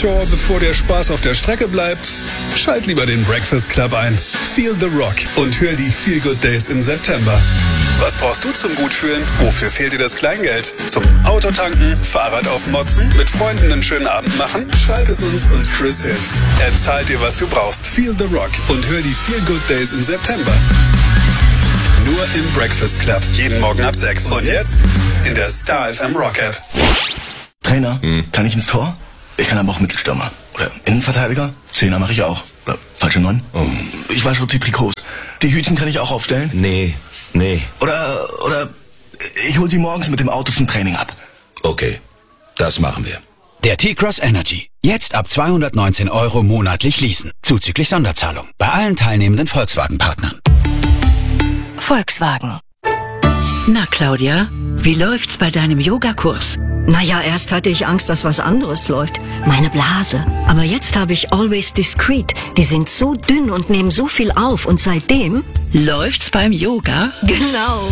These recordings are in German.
Tja, bevor der Spaß auf der Strecke bleibt, schalt lieber den Breakfast Club ein. Feel the Rock und hör die Feel Good Days im September. Was brauchst du zum Gutfühlen? Wofür fehlt dir das Kleingeld? Zum Autotanken, Fahrrad aufmotzen, mit Freunden einen schönen Abend machen? Schreib es uns und Chris hilft. Er zahlt dir, was du brauchst. Feel the Rock und hör die Feel Good Days im September. Nur im Breakfast Club. Jeden Morgen ab 6. Und jetzt in der Star FM Rock App. Trainer, kann ich ins Tor? Ich kann aber auch Mittelstürmer. Oder Innenverteidiger. Zehner mache ich auch. Oder falsche 9. Ich wasche die Trikots. Die Hütchen kann ich auch aufstellen? Nee. Oder ich hol sie morgens mit dem Auto zum Training ab. Okay, das machen wir. Der T-Cross Energy. Jetzt ab 219 € monatlich leasen. Zuzüglich Sonderzahlung. Bei allen teilnehmenden Volkswagen-Partnern. Volkswagen. Na, Claudia, wie läuft's bei deinem Yogakurs? Naja, erst hatte ich Angst, dass was anderes läuft. Meine Blase. Aber jetzt habe ich Always Discreet. Die sind so dünn und nehmen so viel auf. Und seitdem... Läuft's beim Yoga? Genau.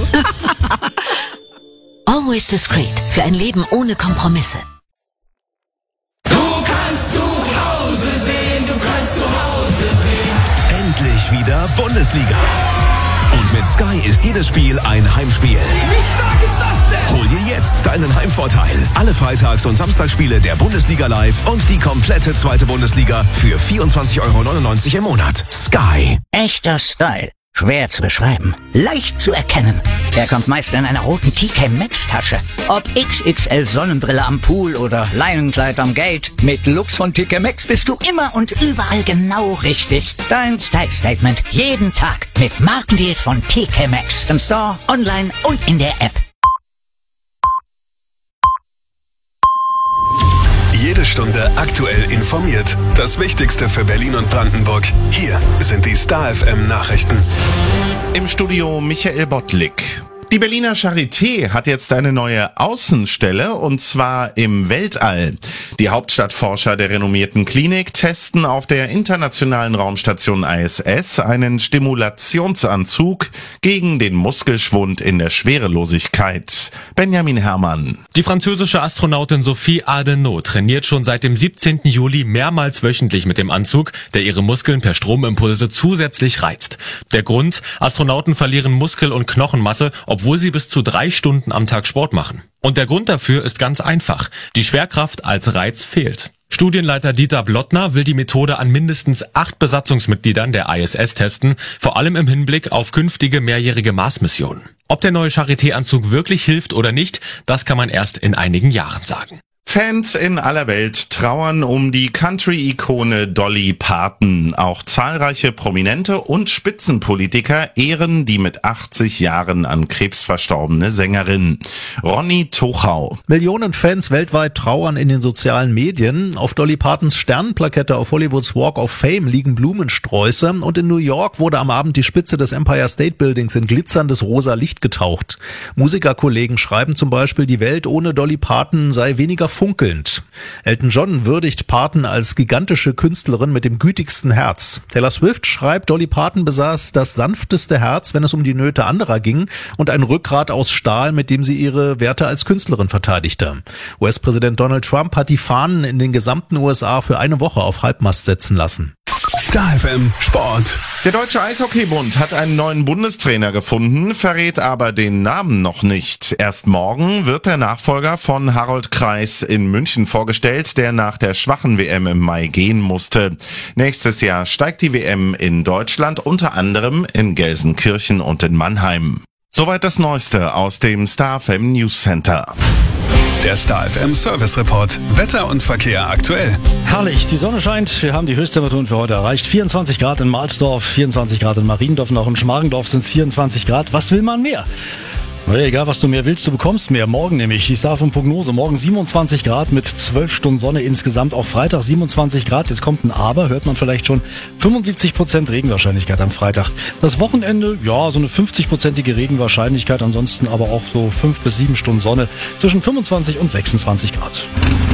Always Discreet. Für ein Leben ohne Kompromisse. Du kannst zu Hause sehen, Endlich wieder Bundesliga. Und mit Sky ist jedes Spiel ein Heimspiel. Wie stark ist das denn? Hol dir jetzt deinen Heimvorteil. Alle Freitags- und Samstagsspiele der Bundesliga live und die komplette zweite Bundesliga für 24,99 € im Monat. Sky. Echter Style. Schwer zu beschreiben. Leicht zu erkennen. Er kommt meist in einer roten TK Maxx Tasche. Ob XXL Sonnenbrille am Pool oder Leinenkleid am Gate. Mit Lux von TK Maxx bist du immer und überall genau richtig. Dein Style Statement. Jeden Tag. Mit Markendeals von TK Maxx. Im Store, online und in der App. Jede Stunde aktuell informiert. Das Wichtigste für Berlin und Brandenburg. Hier sind die Star FM Nachrichten. Im Studio Michael Bottlik. Die Berliner Charité hat jetzt eine neue Außenstelle, und zwar im Weltall. Die Hauptstadtforscher der renommierten Klinik testen auf der internationalen Raumstation ISS einen Stimulationsanzug gegen den Muskelschwund in der Schwerelosigkeit. Benjamin Herrmann. Die französische Astronautin Sophie Ardenot trainiert schon seit dem 17. Juli mehrmals wöchentlich mit dem Anzug, der ihre Muskeln per Stromimpulse zusätzlich reizt. Der Grund? Astronauten verlieren Muskel- und Knochenmasse, obwohl sie bis zu 3 Stunden am Tag Sport machen. Und der Grund dafür ist ganz einfach. Die Schwerkraft als Reiz fehlt. Studienleiter Dieter Blottner will die Methode an mindestens 8 Besatzungsmitgliedern der ISS testen, vor allem im Hinblick auf künftige mehrjährige Mars-Missionen. Ob der neue Charité-Anzug wirklich hilft oder nicht, das kann man erst in einigen Jahren sagen. Fans in aller Welt trauern um die Country-Ikone Dolly Parton. Auch zahlreiche Prominente und Spitzenpolitiker ehren die mit 80 Jahren an Krebs verstorbene Sängerin. Ronny Tochau. Millionen Fans weltweit trauern in den sozialen Medien. Auf Dolly Partons Sternenplakette auf Hollywoods Walk of Fame liegen Blumensträuße. Und in New York wurde am Abend die Spitze des Empire State Buildings in glitzerndes rosa Licht getaucht. Musikerkollegen schreiben zum Beispiel, die Welt ohne Dolly Parton sei weniger funkelnd. Elton John würdigt Parton als gigantische Künstlerin mit dem gütigsten Herz. Taylor Swift schreibt, Dolly Parton besaß das sanfteste Herz, wenn es um die Nöte anderer ging, und ein Rückgrat aus Stahl, mit dem sie ihre Werte als Künstlerin verteidigte. US-Präsident Donald Trump hat die Fahnen in den gesamten USA für eine Woche auf Halbmast setzen lassen. Star FM Sport. Der Deutsche Eishockeybund hat einen neuen Bundestrainer gefunden, verrät aber den Namen noch nicht. Erst morgen wird der Nachfolger von Harold Kreis in München vorgestellt, der nach der schwachen WM im Mai gehen musste. Nächstes Jahr steigt die WM in Deutschland, unter anderem in Gelsenkirchen und in Mannheim. Soweit das Neueste aus dem Star FM News Center. Der Star FM Service Report. Wetter und Verkehr aktuell. Herrlich, die Sonne scheint. Wir haben die Höchsttemperaturen für heute erreicht. 24 Grad in Mahlsdorf, 24 Grad in Mariendorf und auch in Schmargendorf sind es 24 Grad. Was will man mehr? Naja, egal was du mehr willst, du bekommst mehr. Morgen nämlich, die Star FM Prognose. Morgen 27 Grad mit 12 Stunden Sonne insgesamt. Auch Freitag 27 Grad. Jetzt kommt ein Aber, hört man vielleicht schon. 75% Regenwahrscheinlichkeit am Freitag. Das Wochenende, ja, so eine 50%ige Regenwahrscheinlichkeit. Ansonsten aber auch so 5 bis 7 Stunden Sonne. Zwischen 25 und 26 Grad.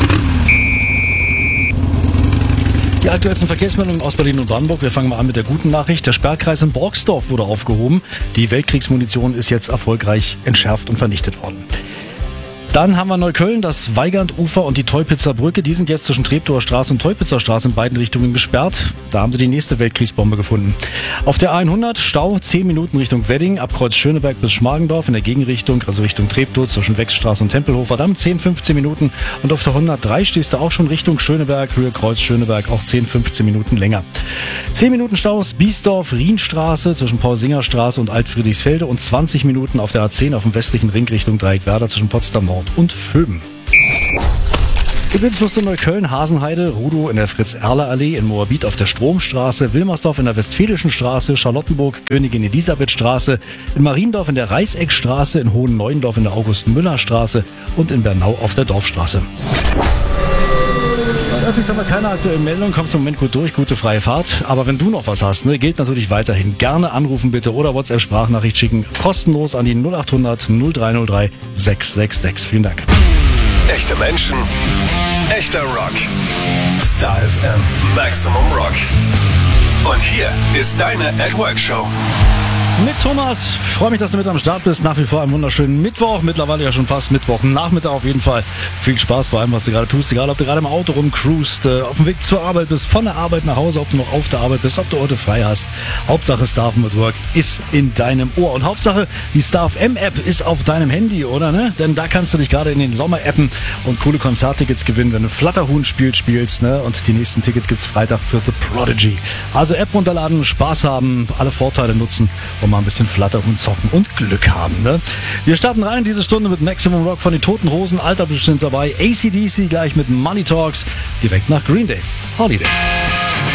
Die aktuellsten Verkehrsmeldungen aus Berlin und Brandenburg. Wir fangen mal an mit der guten Nachricht. Der Sperrkreis in Borgsdorf wurde aufgehoben. Die Weltkriegsmunition ist jetzt erfolgreich entschärft und vernichtet worden. Dann haben wir Neukölln, das Weigandufer und die Teupitzer Brücke. Die sind jetzt zwischen Treptower Straße und Teupitzer Straße in beiden Richtungen gesperrt. Da haben sie die nächste Weltkriegsbombe gefunden. Auf der A100 Stau 10 Minuten Richtung Wedding, ab Kreuz Schöneberg bis Schmargendorf in der Gegenrichtung, also Richtung Treptow zwischen Wechsstraße und Tempelhofer. Dann 10-15 Minuten. Und auf der 103 stehst du auch schon Richtung Schöneberg, Höhe Kreuz Schöneberg, auch 10-15 Minuten länger. 10 Minuten Staus Biesdorf, Rienstraße zwischen Paul-Singer-Straße und Altfriedrichsfelde und 20 Minuten auf der A10 auf dem westlichen Ring Richtung Dreieckwerder zwischen Potsdam Nord und Vöben. Übrigens musst du Neukölln, Hasenheide, Rudow in der Fritz-Erler-Allee, in Moabit auf der Stromstraße, Wilmersdorf in der Westfälischen Straße, Charlottenburg, Königin-Elisabeth-Straße, in Mariendorf in der Reißeckstraße, in Hohen-Neuendorf in der August-Müller-Straße und in Bernau auf der Dorfstraße. Öffentlich haben wir keine aktuellen Meldungen, kommst im Moment gut durch, gute freie Fahrt. Aber wenn du noch was hast, gilt natürlich weiterhin. Gerne anrufen bitte oder WhatsApp-Sprachnachricht schicken. Kostenlos an die 0800 0303 666. Vielen Dank. Echte Menschen, echter Rock. Star FM, Maximum Rock. Und hier ist deine At-Work-Show. Mit Thomas. Freue mich, dass du mit am Start bist. Nach wie vor einen wunderschönen Mittwoch. Mittlerweile ja schon fast Mittwochnachmittag auf jeden Fall. Viel Spaß bei allem, was du gerade tust. Egal, ob du gerade im Auto rumcruist, auf dem Weg zur Arbeit bist, von der Arbeit nach Hause, ob du noch auf der Arbeit bist, ob du heute frei hast. Hauptsache Star FM at Work ist in deinem Ohr. Und Hauptsache, die Star FM App ist auf deinem Handy, oder? Ne? Denn da kannst du dich gerade in den Sommer appen und coole Konzerttickets gewinnen, wenn du Flatterhuhn-Spiel spielst. Ne? Und die nächsten Tickets gibt's Freitag für The Prodigy. Also App runterladen, Spaß haben, alle Vorteile nutzen und mal ein bisschen Flatterhuhn zocken und Glück haben. Ne? Wir starten rein in diese Stunde mit Maximum Rock von den Toten Hosen. Alter bestimmt dabei. AC/DC gleich mit Money Talks. Direkt nach Green Day. Holiday.